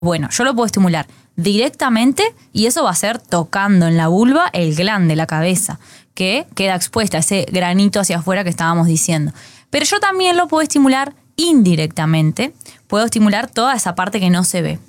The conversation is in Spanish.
Bueno, yo lo puedo estimular directamente y eso va a ser tocando en la vulva el glande, la cabeza, que queda expuesta, ese granito hacia afuera que estábamos diciendo. Pero yo también lo puedo estimular indirectamente, puedo estimular toda esa parte que no se ve.